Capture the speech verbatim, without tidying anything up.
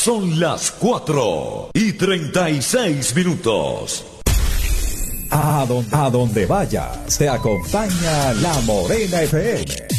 Son las cuatro y treinta y seis minutos. A donde, a donde vayas, te acompaña La Morena F M.